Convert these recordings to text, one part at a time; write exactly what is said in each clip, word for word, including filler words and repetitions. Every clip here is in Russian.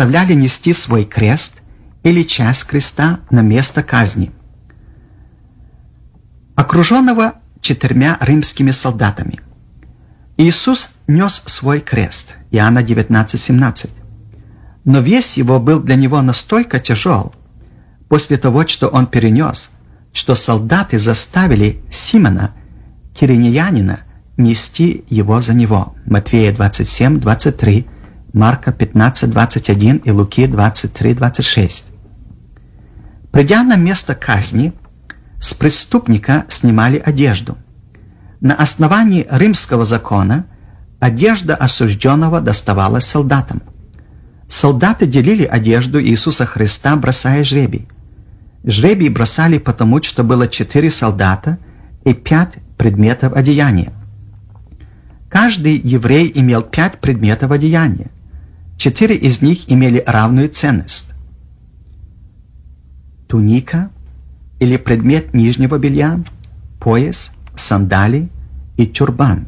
заставляли нести свой крест или часть креста на место казни. Окруженного четырьмя римскими солдатами, Иисус нес свой крест, Иоанна девятнадцать семнадцать. Но вес его был для него настолько тяжел, после того, что он перенес, что солдаты заставили Симона, киринеянина, нести его за него. Матфея двадцать семь двадцать три, Марка пятнадцать двадцать один и Луки двадцать три двадцать шесть. Придя на место казни, с преступника снимали одежду. На основании римского закона одежда осужденного доставалась солдатам. Солдаты делили одежду Иисуса Христа, бросая жребий. Жребий бросали потому, что было четыре солдата и пять предметов одеяния. Каждый еврей имел пять предметов одеяния. Четыре из них имели равную ценность. Туника или предмет нижнего белья, пояс, сандали и тюрбан.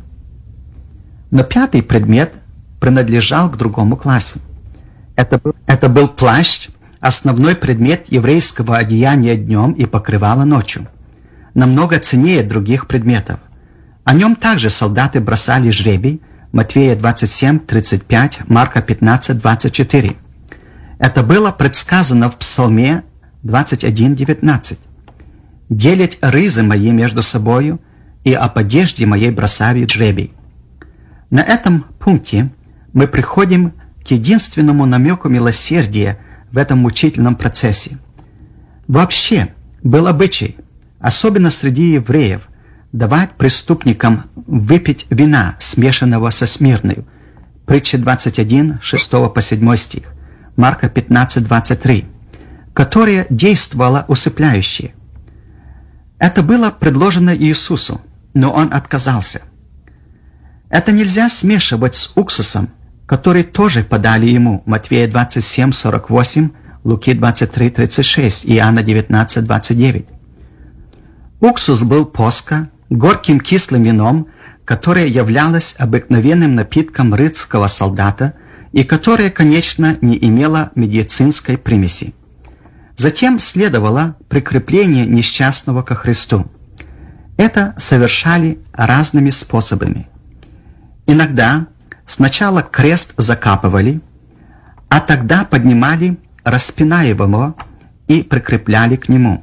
Но пятый предмет принадлежал к другому классу. Это был, это был плащ, основной предмет еврейского одеяния днем и покрывала ночью, намного ценнее других предметов. О нем также солдаты бросали жребий, Матфея двадцать семь тридцать пять, Марка пятнадцать двадцать четыре. Это было предсказано в Псалме двадцать один девятнадцать. «Делить ризы мои между собою, и об одежде моей бросают жребий». На этом пункте мы приходим к единственному намеку милосердия в этом мучительном процессе. Вообще был обычай, особенно среди евреев, давать преступникам выпить вина, смешанного со смирною. Притча двадцать один, шесть по седьмой стих, Марка пятнадцать двадцать три, которое действовало усыпляюще. Это было предложено Иисусу, но он отказался. Это нельзя смешивать с уксусом, который тоже подали ему, Матфея двадцать семь сорок восемь, Луки двадцать три тридцать шесть, Иоанна девятнадцать двадцать девять. Уксус был поска, горьким кислым вином, которое являлось обыкновенным напитком рыцарского солдата и которое, конечно, не имело медицинской примеси. Затем следовало прикрепление несчастного ко Христу. Это совершали разными способами. Иногда сначала крест закапывали, а тогда поднимали распинаемого и прикрепляли к нему.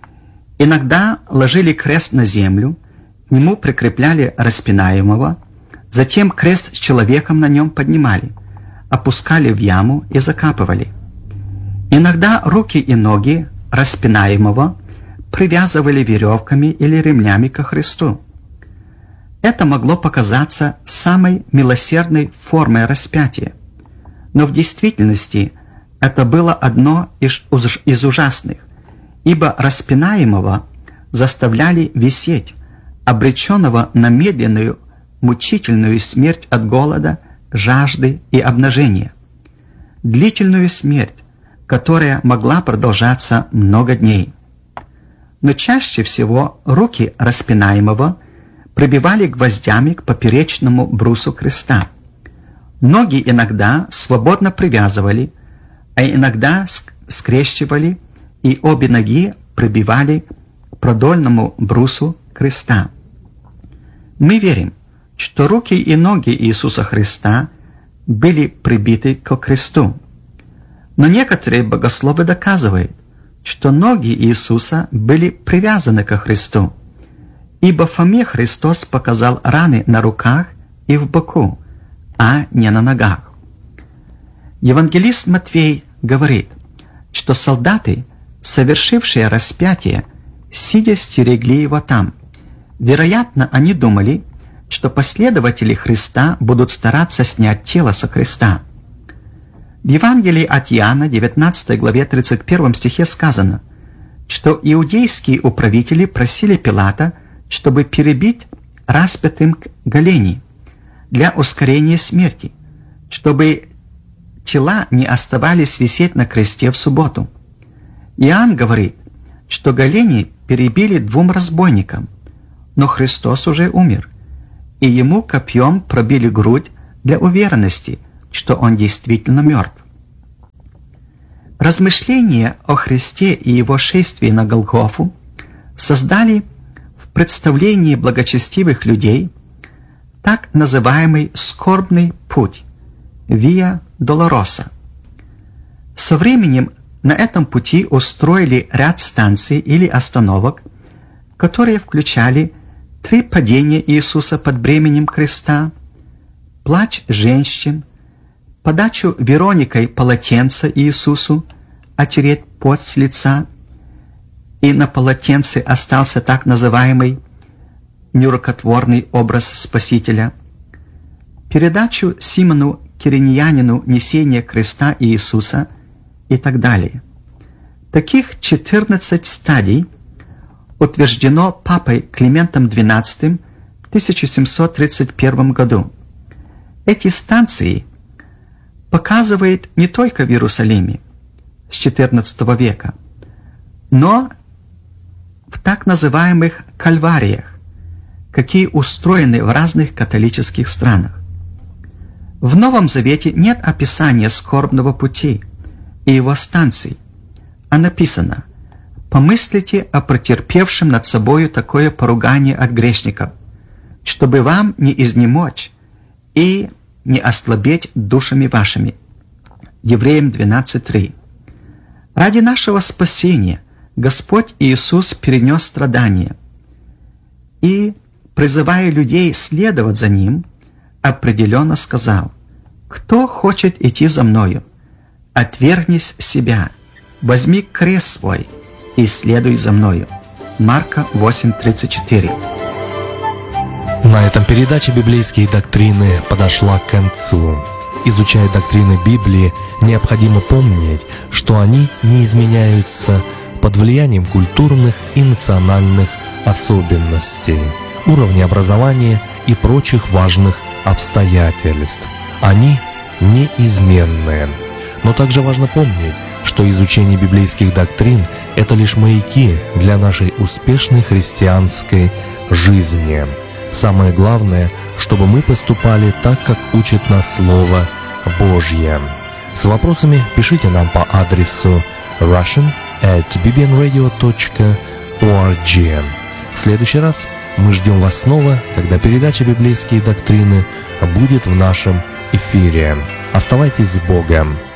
Иногда ложили крест на землю, к нему прикрепляли распинаемого, затем крест с человеком на нем поднимали, опускали в яму и закапывали. Иногда руки и ноги распинаемого привязывали веревками или ремнями ко Христу. Это могло показаться самой милосердной формой распятия, но в действительности это было одно из, из ужасных, ибо распинаемого заставляли висеть, обреченного на медленную, мучительную смерть от голода, жажды и обнажения. Длительную смерть, которая могла продолжаться много дней. Но чаще всего руки распинаемого прибивали гвоздями к поперечному брусу креста. Ноги иногда свободно привязывали, а иногда скрещивали, и обе ноги прибивали к продольному брусу креста. Мы верим, что руки и ноги Иисуса Христа были прибиты к кресту. Но некоторые богословы доказывают, что ноги Иисуса были привязаны ко Христу, ибо Фоме Христос показал раны на руках и в боку, а не на ногах. Евангелист Матфей говорит, что солдаты, совершившие распятие, сидя стерегли его там. Вероятно, они думали, что последователи Христа будут стараться снять тело со креста. В Евангелии от Иоанна, девятнадцатой главе тридцать первом стихе сказано, что иудейские управители просили Пилата, чтобы перебить распятым голени для ускорения смерти, чтобы тела не оставались висеть на кресте в субботу. Иоанн говорит, что голени перебили двум разбойникам, но Христос уже умер, и ему копьем пробили грудь для уверенности, что он действительно мертв. Размышления о Христе и Его шествии на Голгофу создали в представлении благочестивых людей так называемый скорбный путь Via Dolorosa. Со временем на этом пути устроили ряд станций или остановок, которые включали три падения Иисуса под бременем креста, плач женщин, подачу Вероникой полотенца Иисусу, отереть пот с лица, и на полотенце остался так называемый нерукотворный образ Спасителя, передачу Симону Кириньянину несения креста Иисуса и так далее. Таких четырнадцать стадий утверждено папой Климентом двенадцатым в тысяча семьсот тридцать первом году. Эти станции показывает не только в Иерусалиме с четырнадцатого века, но в так называемых кальвариях, какие устроены в разных католических странах. В Новом Завете нет описания скорбного пути и его станций, а написано: «Помыслите о претерпевшем над собою такое поругание от грешников, чтобы вам не изнемочь и не ослабеть душами вашими». Евреям двенадцать три. Ради нашего спасения Господь Иисус перенес страдания и, призывая людей следовать за Ним, определенно сказал: «Кто хочет идти за Мною, отвергнись себя, возьми крест свой и следуй за Мною». Марка восемь тридцать четыре. На этом передача «Библейские доктрины» подошла к концу. Изучая доктрины Библии, необходимо помнить, что они не изменяются под влиянием культурных и национальных особенностей, уровня образования и прочих важных обстоятельств. Они неизменны. Но также важно помнить, что изучение библейских доктрин – это лишь маяки для нашей успешной христианской жизни. Самое главное, чтобы мы поступали так, как учит нас Слово Божье. С вопросами пишите нам по адресу russian at bbnradio dot org. В следующий раз мы ждем вас снова, когда передача «Библейские доктрины» будет в нашем эфире. Оставайтесь с Богом!